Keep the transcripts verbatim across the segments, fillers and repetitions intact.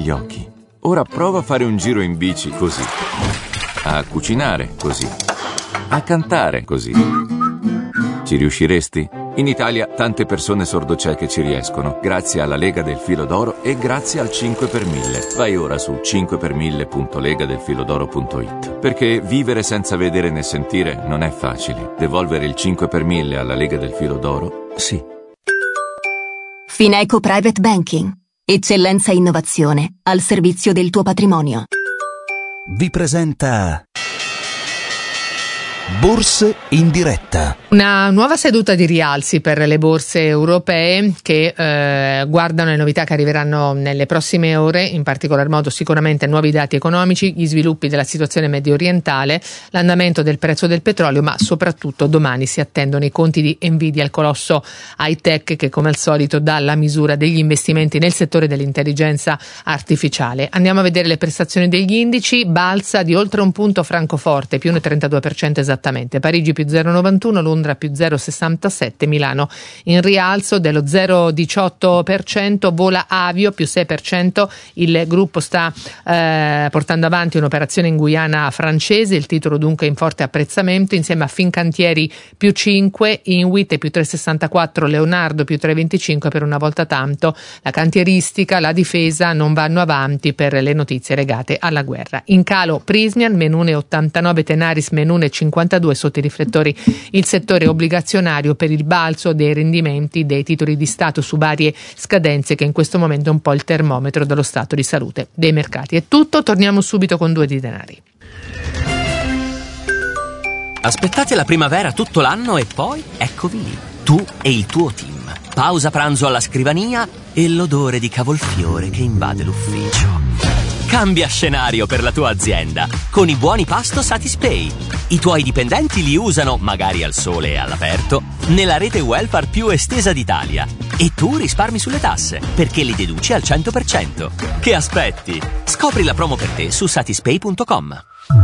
gli occhi. Ora prova a fare un giro in bici così, a cucinare così, a cantare così. Ci riusciresti? In Italia tante persone sordocieche ci riescono, grazie alla Lega del Filo d'Oro e grazie al cinque per mille. Vai ora su cinque per mille punto lega del filo d'oro punto it, perché vivere senza vedere né sentire non è facile. Devolvere il cinque per mille alla Lega del Filo d'Oro? Sì. Fineco Private Banking. Eccellenza e innovazione al servizio del tuo patrimonio. Vi presenta Borse in diretta. Una nuova seduta di rialzi per le borse europee che eh, guardano le novità che arriveranno nelle prossime ore, in particolar modo sicuramente nuovi dati economici, gli sviluppi della situazione medio orientale, l'andamento del prezzo del petrolio, ma soprattutto domani si attendono i conti di Nvidia, il colosso high tech che come al solito dà la misura degli investimenti nel settore dell'intelligenza artificiale. Andiamo a vedere le prestazioni degli indici. Balza di oltre un punto Francoforte, più uno virgola trentadue per cento esattamente, Parigi più zero virgola novantuno, Londra più zero virgola sessantasette, Milano in rialzo dello zero virgola diciotto per cento, vola Avio più sei per cento, il gruppo sta eh, portando avanti un'operazione in Guyana francese, il titolo dunque in forte apprezzamento, insieme a Fincantieri più cinque, Inwit più tre virgola sessantaquattro, Leonardo più tre virgola venticinque. Per una volta tanto la cantieristica, la difesa non vanno avanti per le notizie legate alla guerra. In calo Prysmian, meno uno virgola ottantanove, Tenaris meno uno virgola cinquantadue, sotto i riflettori il settore obbligazionario per il balzo dei rendimenti dei titoli di Stato su varie scadenze, che in questo momento è un po' il termometro dello stato di salute dei mercati. È tutto, torniamo subito con Due di Denari. Aspettate la primavera tutto l'anno e poi eccovi lì, tu e il tuo team. Pausa pranzo alla scrivania e l'odore di cavolfiore che invade l'ufficio. Cambia scenario per la tua azienda con i buoni pasto Satispay. I tuoi dipendenti li usano, magari al sole e all'aperto, nella rete welfare più estesa d'Italia. E tu risparmi sulle tasse, perché li deduci al cento per cento. Che aspetti? Scopri la promo per te su satispay punto com.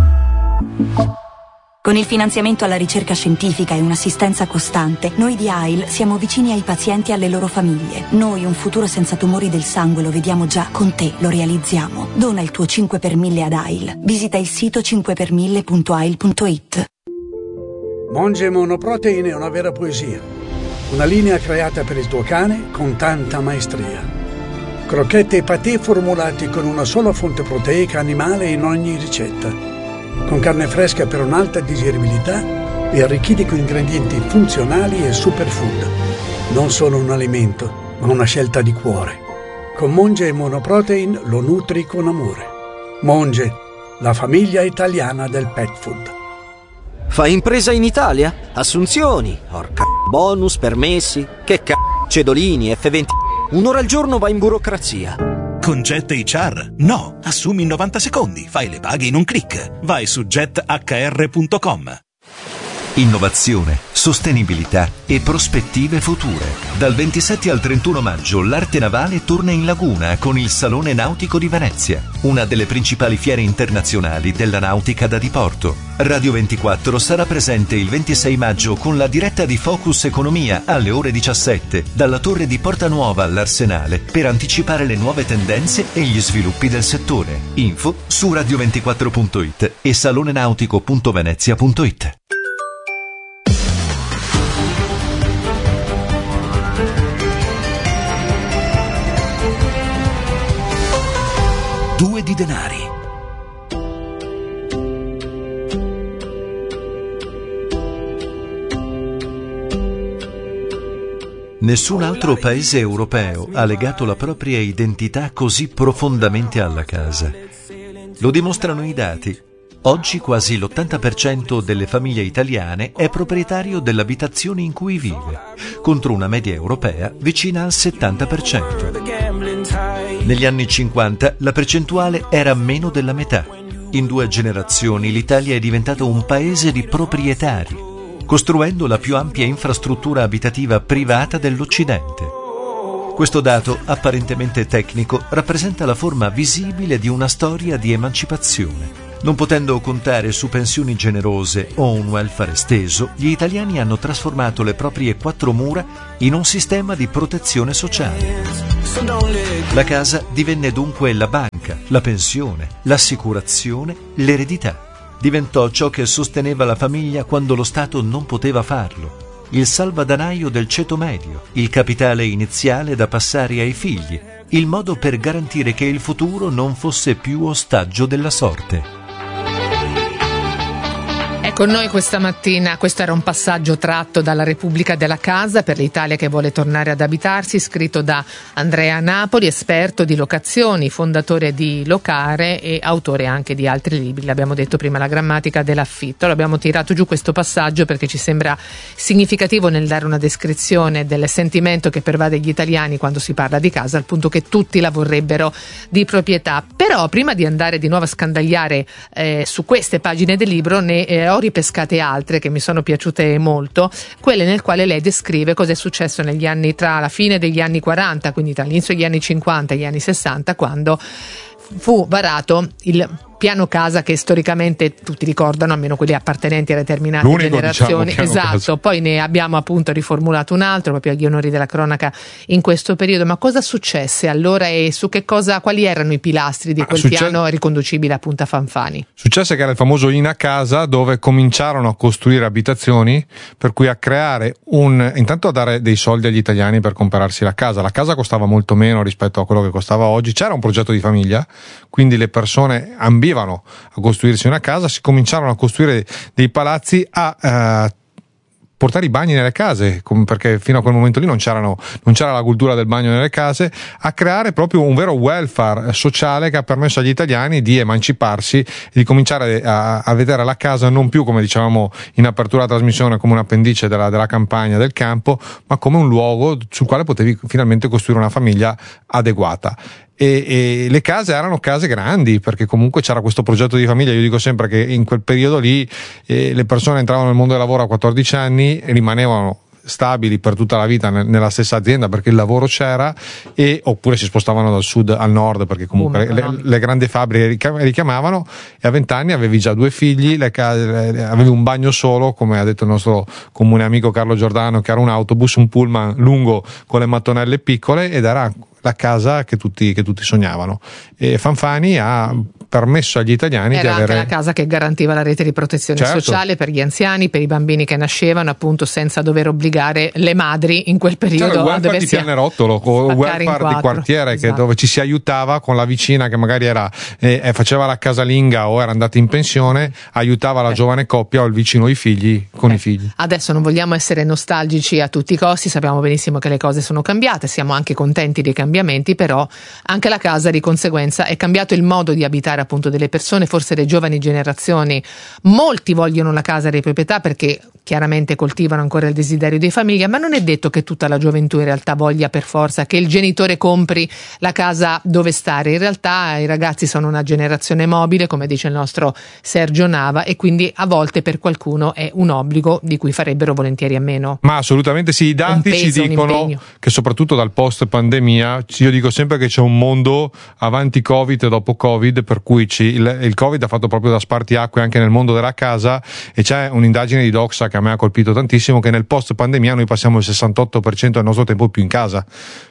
Con il finanziamento alla ricerca scientifica e un'assistenza costante, noi di A I L siamo vicini ai pazienti e alle loro famiglie. Noi un futuro senza tumori del sangue lo vediamo già, con te lo realizziamo. Dona il tuo cinque per mille ad A I L. Visita il sito cinque per mille punto a i l punto it. Monge Monoprotein è una vera poesia. Una linea creata per il tuo cane con tanta maestria. Crocchette e patè formulati con una sola fonte proteica animale in ogni ricetta. Con carne fresca per un'alta digeribilità e arricchiti con ingredienti funzionali e superfood. Non solo un alimento, ma una scelta di cuore. Con Monge e Monoprotein lo nutri con amore. Monge, la famiglia italiana del pet food. Fai impresa in Italia? Assunzioni, orca bonus, permessi, che c***o, cedolini, effe venti. Un'ora al giorno va in burocrazia. Con Jet H R? No, assumi in novanta secondi, fai le paghe in un click. Vai su jet h r punto com. Innovazione, sostenibilità e prospettive future. Dal ventisette al trentuno maggio l'arte navale torna in laguna con il Salone Nautico di Venezia, una delle principali fiere internazionali della nautica da diporto. Radio ventiquattro sarà presente il ventisei maggio con la diretta di Focus Economia alle ore diciassette dalla torre di Porta Nuova all'Arsenale per anticipare le nuove tendenze e gli sviluppi del settore. Info su radio ventiquattro punto it e salonenautico punto venezia punto it. Due di Denari. Nessun altro paese europeo ha legato la propria identità così profondamente alla casa. Lo dimostrano i dati. Oggi quasi l'ottanta per cento delle famiglie italiane è proprietario dell'abitazione in cui vive, contro una media europea vicina al settanta per cento. Negli anni cinquanta la percentuale era meno della metà. In due generazioni l'Italia è diventato un paese di proprietari, costruendo la più ampia infrastruttura abitativa privata dell'Occidente. Questo dato, apparentemente tecnico, rappresenta la forma visibile di una storia di emancipazione. Non potendo contare su pensioni generose o un welfare esteso, gli italiani hanno trasformato le proprie quattro mura in un sistema di protezione sociale. La casa divenne dunque la banca la pensione, l'assicurazione, l'eredità. Diventò ciò che sosteneva la famiglia quando lo Stato non poteva farlo. Il salvadanaio del ceto medio, il capitale iniziale da passare ai figli, il modo per garantire che il futuro non fosse più ostaggio della sorte. Con noi questa mattina, questo era un passaggio tratto dalla Repubblica della Casa per l'Italia che vuole tornare ad abitarsi, scritto da Andrea Napoli, esperto di locazioni, fondatore di Locare e autore anche di altri libri. L'abbiamo detto prima, La grammatica dell'affitto. L'abbiamo tirato giù questo passaggio perché ci sembra significativo nel dare una descrizione del sentimento che pervade gli italiani quando si parla di casa, al punto che tutti la vorrebbero di proprietà. Però prima di andare di nuovo a scandagliare eh, su queste pagine del libro, ne eh, ho pescate altre che mi sono piaciute molto, quelle nel quale lei descrive cosa è successo negli anni tra la fine degli anni quaranta, quindi tra l'inizio degli anni cinquanta e gli anni sessanta, quando fu varato il piano casa che storicamente tutti ricordano, almeno quelli appartenenti a determinate L'unico, generazioni. diciamo, esatto, casa. Poi ne abbiamo appunto riformulato un altro proprio agli onori della cronaca in questo periodo. Ma cosa successe allora e su che cosa, quali erano i pilastri di quel Succe- piano riconducibile appunto a Fanfani? Successe che era il famoso In a Casa, dove cominciarono a costruire abitazioni, per cui a creare un, intanto a dare dei soldi agli italiani per comprarsi la casa. La casa costava molto meno rispetto a quello che costava oggi, c'era un progetto di famiglia, quindi le persone ambivano a costruirsi una casa, si cominciarono a costruire dei palazzi, a eh, portare i bagni nelle case, perché fino a quel momento lì non c'erano, non c'era la cultura del bagno nelle case, a creare proprio un vero welfare sociale che ha permesso agli italiani di emanciparsi e di cominciare a, a vedere la casa non più, come dicevamo in apertura della trasmissione, come un appendice della, della campagna, del campo, ma come un luogo sul quale potevi finalmente costruire una famiglia adeguata. E, e le case erano case grandi, perché comunque c'era questo progetto di famiglia. Io dico sempre che in quel periodo lì eh, le persone entravano nel mondo del lavoro a quattordici anni e rimanevano stabili per tutta la vita nella stessa azienda perché il lavoro c'era, e oppure si spostavano dal sud al nord perché comunque uh, le, le grandi fabbriche richiamavano, e a vent'anni avevi già due figli, le case, avevi un bagno solo, come ha detto il nostro comune amico Carlo Giordano, che era un autobus, un pullman lungo con le mattonelle piccole, ed era la casa che tutti, che tutti sognavano. E Fanfani ha permesso agli italiani Era di avere... anche la casa che garantiva la rete di protezione certo. sociale per gli anziani, per i bambini che nascevano, appunto, senza dover obbligare le madri in quel periodo C'era il a welfare di Pianerottolo, o il welfare di quartiere, esatto. che, dove ci si aiutava con la vicina che magari era eh, faceva la casalinga o era andata in pensione, aiutava la eh. giovane coppia o il vicino i figli con eh. i figli. Adesso non vogliamo essere nostalgici a tutti i costi, sappiamo benissimo che le cose sono cambiate, siamo anche contenti dei cambiamenti, però anche la casa di conseguenza è cambiato il modo di abitare appunto delle persone. Forse le giovani generazioni, molti vogliono la casa di proprietà perché chiaramente coltivano ancora il desiderio di famiglia, ma non è detto che tutta la gioventù in realtà voglia per forza che il genitore compri la casa dove stare. In realtà i ragazzi sono una generazione mobile, come dice il nostro Sergio Nava, e quindi a volte per qualcuno è un obbligo di cui farebbero volentieri a meno. Ma assolutamente sì, i dati peso, ci dicono che soprattutto dal post pandemia, io dico sempre che c'è un mondo avanti Covid e dopo Covid, per cui ci, il, il Covid ha fatto proprio da spartiacque anche nel mondo della casa, e c'è un'indagine di Doxa che a me ha colpito tantissimo, che nel post pandemia noi passiamo il sessantotto per cento del nostro tempo più in casa,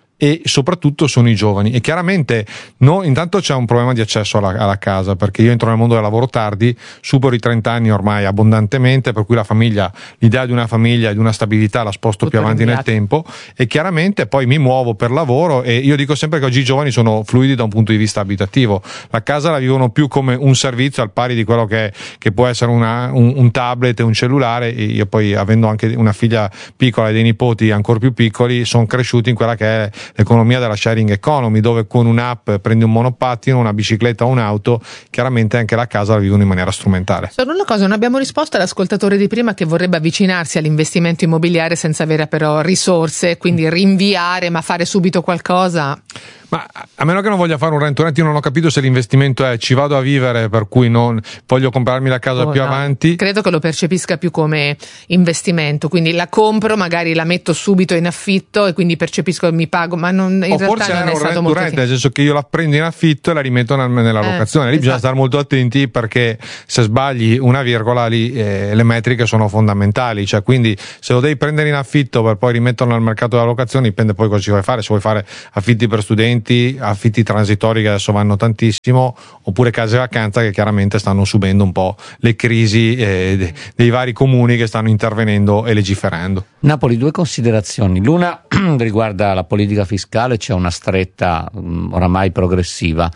e soprattutto sono i giovani. E chiaramente no, intanto c'è un problema di accesso alla, alla casa, perché io entro nel mondo del lavoro tardi, supero i trenta anni ormai abbondantemente, per cui la famiglia, l'idea di una famiglia e di una stabilità la sposto tutto più avanti rinviato nel tempo, e chiaramente poi mi muovo per lavoro, e io dico sempre che oggi i giovani sono fluidi da un punto di vista abitativo. La casa la vivono più come un servizio, al pari di quello che, che può essere una, un, un tablet e un cellulare. E io poi, avendo anche una figlia piccola e dei nipoti ancora più piccoli, sono cresciuti in quella che è l'economia della sharing economy, dove con un'app prendi un monopattino, una bicicletta o un'auto. Chiaramente anche la casa la vivono in maniera strumentale. Solo una cosa, non abbiamo risposto all'ascoltatore di prima che vorrebbe avvicinarsi all'investimento immobiliare senza avere però risorse, quindi rinviare, ma fare subito qualcosa. Ma a meno che non voglia fare un rent to rent, io non ho capito se l'investimento è ci vado a vivere, per cui non voglio comprarmi la casa oh, più no. avanti. Credo che lo percepisca più come investimento, quindi la compro, magari la metto subito in affitto e quindi percepisco che mi pago, ma non, in o realtà forse non era è un stato rent molto to rent, nel senso che io la prendo in affitto e la rimetto nel, nella eh, locazione. Lì esatto. bisogna stare molto attenti, perché se sbagli una virgola lì eh, le metriche sono fondamentali, cioè quindi se lo devi prendere in affitto per poi rimetterlo nel mercato della locazione, dipende poi cosa ci vuoi fare, se vuoi fare affitti per studenti appartamenti, affitti transitori che adesso vanno tantissimo, oppure case vacanza che chiaramente stanno subendo un po' le crisi eh, dei vari comuni che stanno intervenendo e legiferando. Napoli, due considerazioni. L'una riguarda la politica fiscale, c'è una stretta mh, oramai progressiva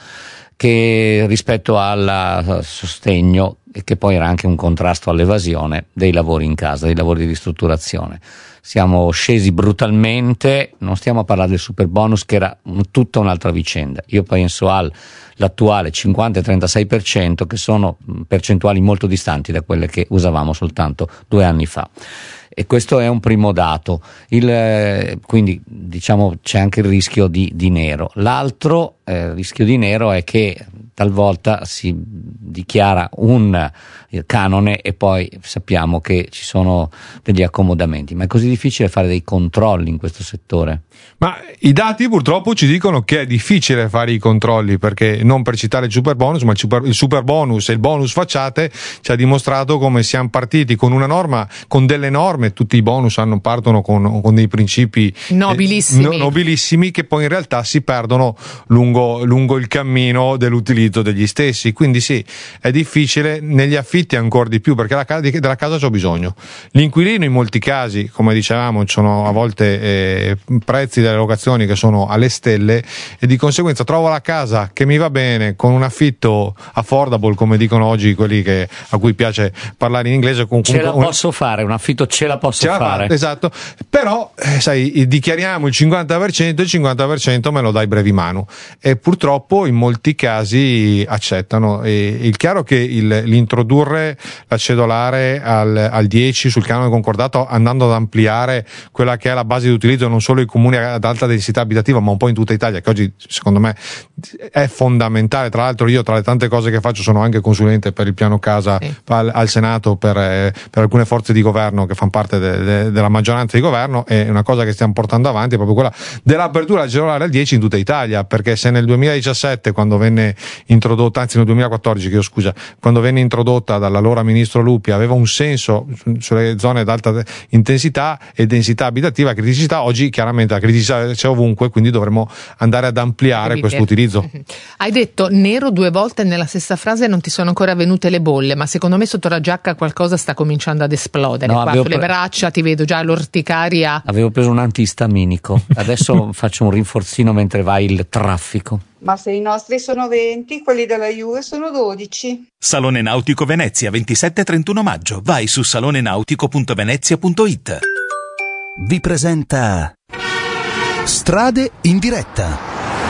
che rispetto al sostegno, e che poi era anche un contrasto all'evasione, dei lavori in casa, dei lavori di ristrutturazione. Siamo scesi brutalmente, non stiamo a parlare del super bonus che era un, tutta un'altra vicenda. Io penso all'attuale cinquanta e trentasei per cento, che sono percentuali molto distanti da quelle che usavamo soltanto due anni fa. E questo è un primo dato. Il, quindi diciamo c'è anche il rischio di, di nero. L'altro eh, rischio di nero è che talvolta si dichiara un canone e poi sappiamo che ci sono degli accomodamenti, ma è così difficile fare dei controlli in questo settore? Ma i dati purtroppo ci dicono che è difficile fare i controlli, perché non per citare il super bonus, ma il super, il super bonus e il bonus facciate ci ha dimostrato come siamo partiti con una norma, con delle norme, tutti i bonus hanno, partono con, con dei principi nobilissimi. Eh, no, nobilissimi che poi in realtà si perdono lungo, lungo il cammino dell'utilizzo degli stessi. Quindi sì, è difficile, negli affitti ancora di più, perché la casa, della casa c'ho bisogno. L'inquilino in molti casi, come dicevamo, ci sono a volte eh, prezzi delle locazioni che sono alle stelle, e di conseguenza trovo la casa che mi va bene con un affitto affordable, come dicono oggi quelli che, a cui piace parlare in inglese. Con, ce la un, posso fare, un affitto ce la posso ce la fare. Fa, esatto, però eh, sai, dichiariamo il cinquanta per cento, il cinquanta per cento me lo dai brevi mano, e purtroppo in molti casi accettano. E il chiaro che il, l'introdurre la cedolare al, al dieci sul canone concordato, andando ad ampliare quella che è la base di utilizzo non solo i comuni ad alta densità abitativa ma un po' in tutta Italia, che oggi secondo me è fondamentale. Tra l'altro io, tra le tante cose che faccio, sono anche consulente per il piano casa sì. al, al Senato per, eh, per alcune forze di governo che fanno parte de, de, della maggioranza di governo, e una cosa che stiamo portando avanti è proprio quella dell'apertura della cedolare al dieci in tutta Italia, perché se nel duemiladiciassette, quando venne introdotta, anzi nel duemilaquattordici, che io scusa, quando venne introdotta dall'allora ministro Lupi, aveva un senso sulle zone ad alta intensità e densità abitativa, criticità, oggi chiaramente la criticità c'è ovunque, quindi dovremmo andare ad ampliare questo utilizzo. Hai detto nero due volte nella stessa frase, non ti sono ancora venute le bolle, ma secondo me sotto la giacca qualcosa sta cominciando ad esplodere. No, qua sulle pre- braccia ti vedo già l'orticaria. Avevo preso un antistaminico, adesso faccio un rinforzino mentre va il traffico. Ma se i nostri sono venti, quelli della Juve sono dodici. Salone Nautico Venezia, ventisette e trentuno maggio. Vai su salone nautico punto venezia punto it. Vi presenta Strade in diretta.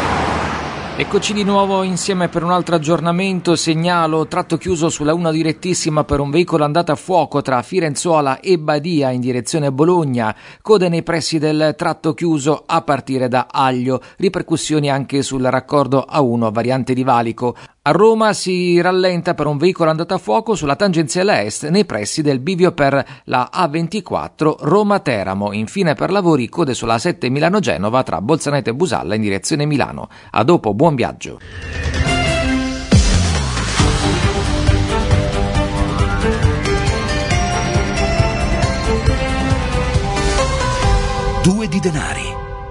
Eccoci di nuovo insieme per un altro aggiornamento. Segnalo tratto chiuso sulla una direttissima per un veicolo andato a fuoco tra Firenzuola e Badia in direzione Bologna, code nei pressi del tratto chiuso a partire da Aglio, ripercussioni anche sul raccordo A uno variante di Valico. A Roma si rallenta per un veicolo andato a fuoco sulla tangenziale est nei pressi del bivio per la A ventiquattro Roma-Teramo. Infine per lavori code sulla A sette Milano-Genova tra Bolzaneto e Busalla in direzione Milano. A dopo, buon viaggio. Due di denari.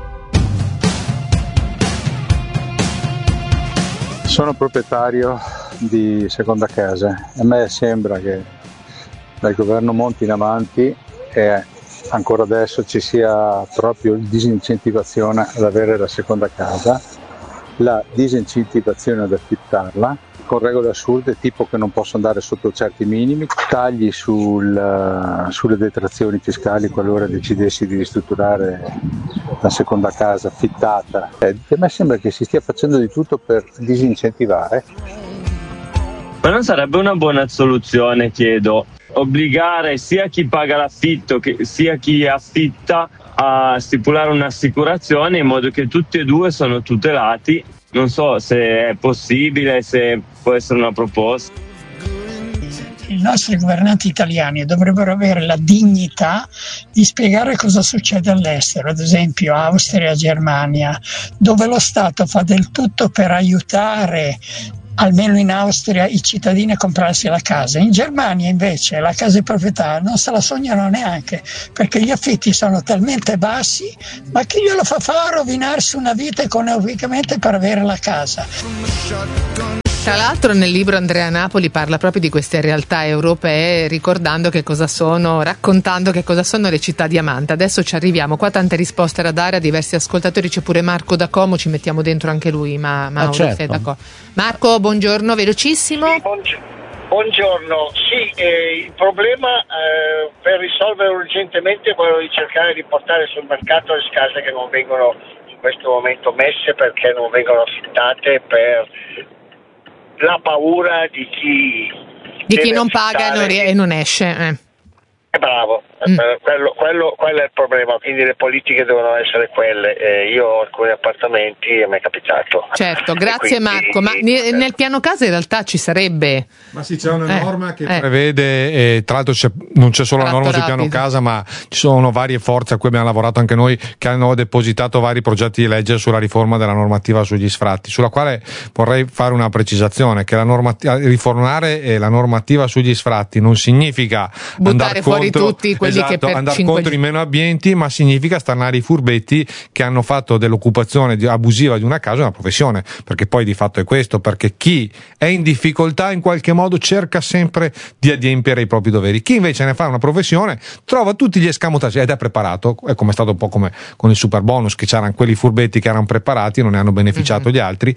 Sono proprietario di seconda casa. A me sembra che dal governo Monti in avanti e ancora adesso ci sia proprio disincentivazione ad avere la seconda casa, la disincentivazione ad affittarla, con regole assurde tipo che non posso andare sotto certi minimi, tagli sul, sulle detrazioni fiscali qualora decidessi di ristrutturare la seconda casa affittata. Eh, a me sembra che si stia facendo di tutto per disincentivare. Ma non sarebbe una buona soluzione, chiedo, obbligare sia chi paga l'affitto che sia chi affitta a stipulare un'assicurazione in modo che tutti e due sono tutelati? Non so se è possibile, se può essere una proposta. i nostri governanti italiani dovrebbero avere la dignità di spiegare cosa succede all'estero, ad esempio Austria, Germania, dove lo Stato fa del tutto per aiutare, almeno in Austria, i cittadini a comprarsi la casa. In Germania invece la casa di proprietà non se la sognano neanche, perché gli affitti sono talmente bassi, ma chi glielo fa fare rovinarsi una vita economicamente per avere la casa? Tra l'altro nel libro Andrea Napoli parla proprio di queste realtà europee, ricordando che cosa sono, raccontando che cosa sono le città diamante. Adesso ci arriviamo, qua tante risposte da dare a diversi ascoltatori, c'è pure Marco da Como, ci mettiamo dentro anche lui, ma Mauro, ah, certo. sei d'accordo? Marco, buongiorno, velocissimo. Sì, buongiorno, sì, eh, il problema eh, per risolvere urgentemente è quello di cercare di portare sul mercato le case che non vengono in questo momento messe perché non vengono affittate per la paura di chi di chi non paga e non, e non esce. Eh. Bravo, mm. quello, quello, quello è il problema, quindi le politiche devono essere quelle. Eh, io ho alcuni appartamenti e mi è capitato. Certo, grazie quindi, Marco, ma eh. nel piano casa in realtà ci sarebbe... Ma sì, c'è una eh. norma che eh. prevede, e tra l'altro c'è, non c'è solo Tratto la norma rapido. sul piano casa, ma ci sono varie forze a cui abbiamo lavorato anche noi, che hanno depositato vari progetti di legge sulla riforma della normativa sugli sfratti, sulla quale vorrei fare una precisazione, che la normativa, riformare la normativa sugli sfratti non significa buttare fuori contro, tutti quelli esatto, che per andare cinque... contro i meno abbienti, ma significa stanare i furbetti che hanno fatto dell'occupazione abusiva di una casa una professione, perché poi di fatto è questo, perché chi è in difficoltà in qualche modo cerca sempre di adempiere ai propri doveri, chi invece ne fa una professione trova tutti gli escamotage ed è preparato, è come è stato un po' come con il super bonus, che c'erano quelli furbetti che erano preparati, non ne hanno beneficiato mm-hmm. gli altri,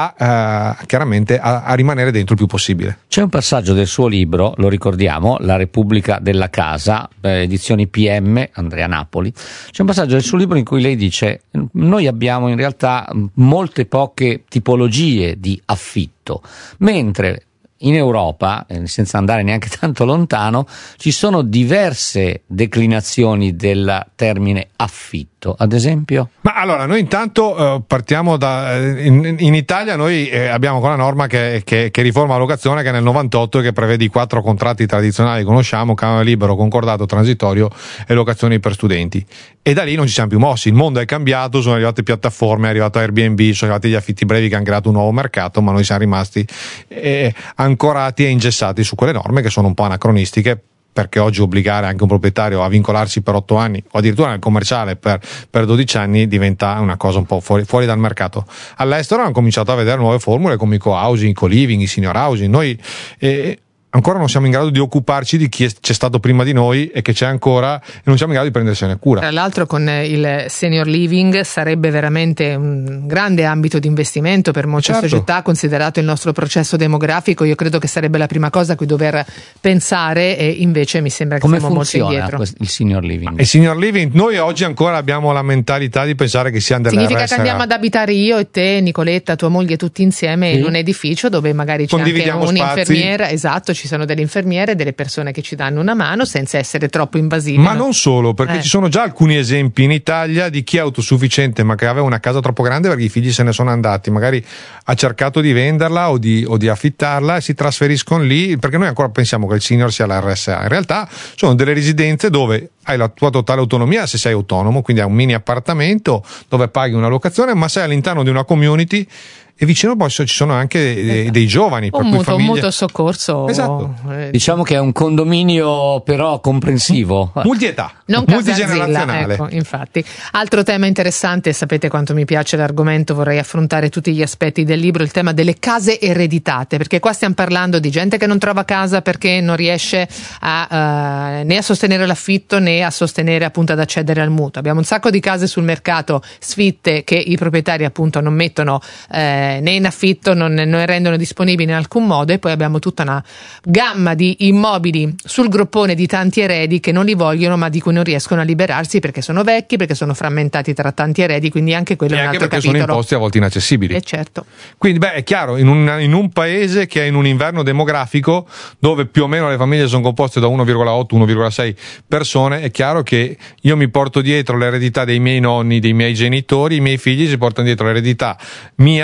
a eh, chiaramente a, a rimanere dentro il più possibile. C'è un passaggio del suo libro, lo ricordiamo, La Repubblica della Casa, eh, edizioni P M, Andrea Napoli. C'è un passaggio del suo libro in cui lei dice: noi abbiamo in realtà molte poche tipologie di affitto, mentre in Europa, eh, senza andare neanche tanto lontano, ci sono diverse declinazioni del termine affitto. Ad esempio? Ma allora, noi intanto eh, partiamo da in, in Italia noi eh, abbiamo quella norma che, che, che riforma la locazione, che è nel novantotto, che prevede i quattro contratti tradizionali che conosciamo: canone libero, concordato, transitorio e locazioni per studenti, e da lì non ci siamo più mossi. Il mondo è cambiato, sono arrivate piattaforme, è arrivato Airbnb, sono arrivati gli affitti brevi che hanno creato un nuovo mercato, ma noi siamo rimasti eh, ancorati e ingessati su quelle norme che sono un po' anacronistiche, perché oggi obbligare anche un proprietario a vincolarsi per otto anni o addirittura nel commerciale per, per dodici anni diventa una cosa un po' fuori, fuori dal mercato. All'estero hanno cominciato a vedere nuove formule come i co-housing, i co-living, i senior housing. Noi eh, ancora non siamo in grado di occuparci di chi è, c'è stato prima di noi e che c'è ancora, e non siamo in grado di prendersene cura. Tra l'altro con il senior living sarebbe veramente un grande ambito di investimento per molte certo. società, considerato il nostro processo demografico. Io credo che sarebbe la prima cosa a cui dover pensare, e invece mi sembra che Come siamo molto indietro. Come funziona il senior living? Il senior living, noi oggi ancora abbiamo la mentalità di pensare che siano delle Significa R S A. che andiamo ad abitare io e te, Nicoletta, tua moglie, tutti insieme sì. in un edificio dove magari c'è anche un'infermiera, esatto, ci sono delle infermiere, delle persone che ci danno una mano senza essere troppo invasivi. Ma non solo, perché eh. ci sono già alcuni esempi in Italia di chi è autosufficiente ma che aveva una casa troppo grande perché i figli se ne sono andati, magari ha cercato di venderla o di, o di affittarla e si trasferiscono lì, perché noi ancora pensiamo che il senior sia la R S A. In realtà sono delle residenze dove hai la tua totale autonomia se sei autonomo, quindi hai un mini appartamento dove paghi una locazione, ma sei all'interno di una community. E vicino poi ci sono anche dei, dei giovani, per un cui mutuo, famiglie... un mutuo soccorso. Esatto. Diciamo che è un condominio però comprensivo, multietà, non multigenerazionale. Ecco, infatti. Altro tema interessante, sapete quanto mi piace l'argomento, vorrei affrontare tutti gli aspetti del libro, il tema delle case ereditate, perché qua stiamo parlando di gente che non trova casa perché non riesce a, uh, né a sostenere l'affitto né a sostenere appunto ad accedere al mutuo. Abbiamo un sacco di case sul mercato sfitte che i proprietari appunto non mettono eh, né in affitto, non ne rendono disponibili in alcun modo, e poi abbiamo tutta una gamma di immobili sul groppone di tanti eredi che non li vogliono ma di cui non riescono a liberarsi perché sono vecchi, perché sono frammentati tra tanti eredi, quindi anche quello e è un anche altro perché capitolo. Sono imposti a volte inaccessibili. E certo. Quindi beh, è chiaro, in un, in un paese che è in un inverno demografico dove più o meno le famiglie sono composte da uno virgola otto uno virgola sei persone, è chiaro che io mi porto dietro l'eredità dei miei nonni, dei miei genitori, i miei figli si portano dietro l'eredità mia,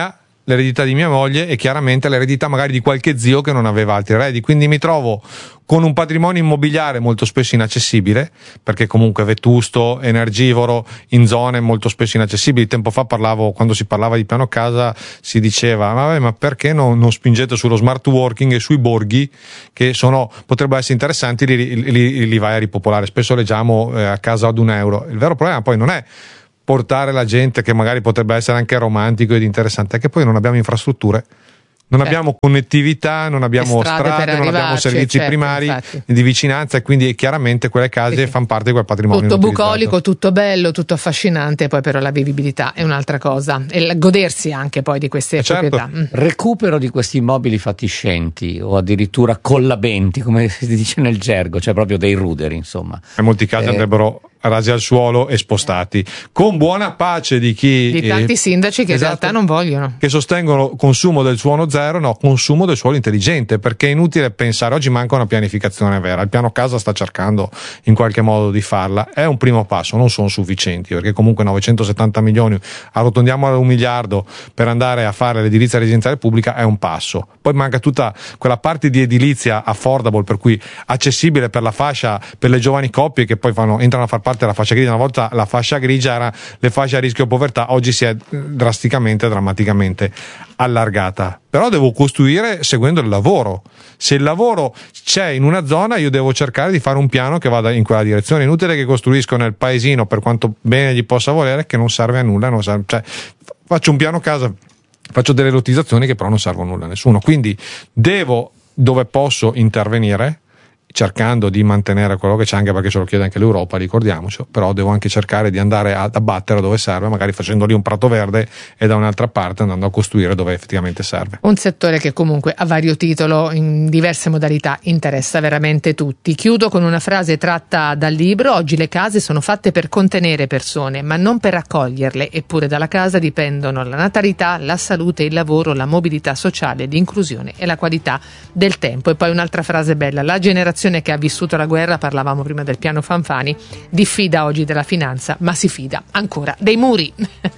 l'eredità di mia moglie e chiaramente l'eredità magari di qualche zio che non aveva altri eredi, quindi mi trovo con un patrimonio immobiliare molto spesso inaccessibile, perché comunque vetusto, energivoro, in zone molto spesso inaccessibili. Tempo fa parlavo, quando si parlava di piano casa, si diceva ma, vabbè, ma perché non, non spingete sullo smart working e sui borghi che sono, potrebbero essere interessanti, li, li, li vai a ripopolare. Spesso leggiamo eh, a casa ad un euro. Il vero problema poi non è portare la gente, che magari potrebbe essere anche romantico ed interessante, è che poi non abbiamo infrastrutture. Non abbiamo connettività, non abbiamo strade, strade non abbiamo servizi certo, primari infatti. Di vicinanza, e quindi chiaramente quelle case sì, sì. fanno parte di quel patrimonio. Tutto bucolico, tutto bello, tutto affascinante, poi però la vivibilità è un'altra cosa, e il godersi anche poi di queste eh proprietà. Certo. Mm. Recupero di questi immobili fatiscenti o addirittura collabenti, come si dice nel gergo, cioè proprio dei ruderi, insomma. In molti casi eh. andrebbero rasi al suolo e spostati, con buona pace di chi di tanti eh, sindaci che esatto, in realtà non vogliono, che sostengono consumo del suolo zero, no, consumo del suolo intelligente, perché è inutile pensare, oggi manca una pianificazione vera, il piano casa sta cercando in qualche modo di farla, è un primo passo, non sono sufficienti, perché comunque novecentosettanta milioni, arrotondiamo a un miliardo per andare a fare l'edilizia residenziale pubblica, è un passo. Poi manca tutta quella parte di edilizia affordable, per cui accessibile per la fascia, per le giovani coppie che poi fanno, entrano a far parte della fascia grigia. Una volta la fascia grigia era le fasce a rischio povertà, oggi si è drasticamente, drammaticamente allargata. Però devo costruire seguendo il lavoro. Se il lavoro c'è in una zona, io devo cercare di fare un piano che vada in quella direzione. Inutile che costruisco nel paesino, per quanto bene gli possa volere, che non serve a nulla, non serve, cioè, faccio un piano casa, faccio delle lottizzazioni che però non servono a nulla a nessuno. Quindi devo, dove posso, intervenire, cercando di mantenere quello che c'è, anche perché ce lo chiede anche l'Europa, ricordiamoci, però devo anche cercare di andare ad abbattere dove serve, magari facendo lì un prato verde e da un'altra parte andando a costruire dove effettivamente serve. Un settore che comunque a vario titolo, in diverse modalità, interessa veramente tutti. Chiudo con una frase tratta dal libro: oggi le case sono fatte per contenere persone, ma non per accoglierle, eppure dalla casa dipendono la natalità, la salute, il lavoro, la mobilità sociale, l'inclusione e la qualità del tempo. E poi un'altra frase bella: la generazione che ha vissuto la guerra, parlavamo prima del piano Fanfani, diffida oggi della finanza, ma si fida ancora dei muri.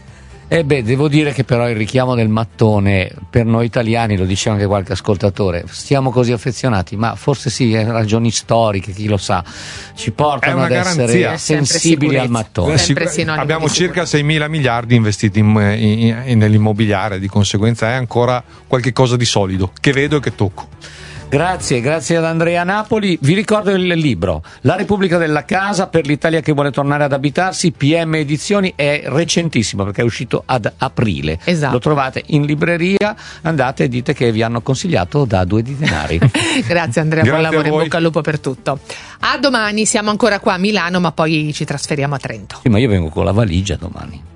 Eh beh, devo dire che però il richiamo del mattone per noi italiani, lo diceva anche qualche ascoltatore, stiamo così affezionati, ma forse sì, è ragioni storiche, chi lo sa, ci portano ad essere sensibili al mattone. Sì, abbiamo circa seimila miliardi investiti in, in, in, nell'immobiliare, di conseguenza è ancora qualche cosa di solido che vedo e che tocco. Grazie, grazie ad Andrea Napoli. Vi ricordo il libro La Repubblica della Casa per l'Italia che vuole tornare ad abitarsi, P M Edizioni, è recentissimo perché è uscito ad aprile. Esatto. Lo trovate in libreria, andate e dite che vi hanno consigliato da due di denari. Grazie Andrea, buon lavoro e bocca al lupo per tutto. A domani, siamo ancora qua a Milano, ma poi ci trasferiamo a Trento. Sì, ma io vengo con la valigia domani.